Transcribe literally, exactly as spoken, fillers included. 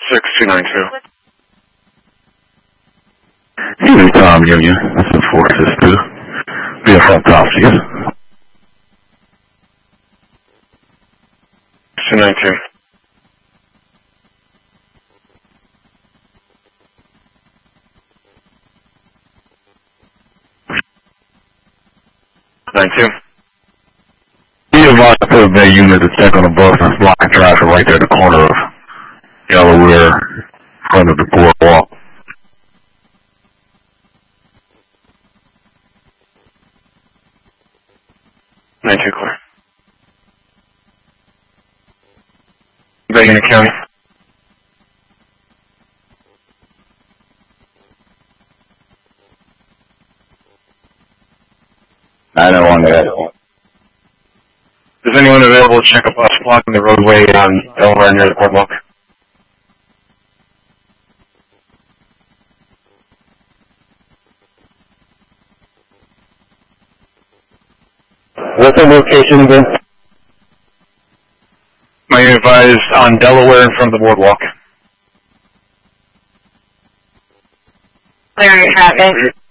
six two nine two. Evening, Tom Union. This is four six two. Be a front top, please. two nine two. nine two. Be advised to put a Bay unit to check on the bus and blocking traffic right there at the corner of Delaware, in front of the boardwalk. nine two clear. Bay Unit County. nine oh one there. Is anyone available to check a bus blocking the roadway on Delaware near the boardwalk? What's the location again? My unit advised on Delaware in front of the boardwalk. Clearing traffic.